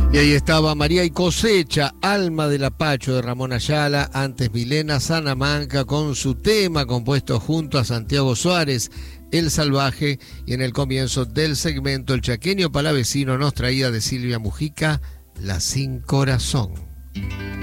Y ahí estaba María y Cosecha, Alma del Apacho de Ramón Ayala, antes Milena Salamanca con su tema compuesto junto a Santiago Suárez, El Salvaje, y en el comienzo del segmento El Chaqueño Palavecino nos traía de Silvia Mujica, La Sin Corazón.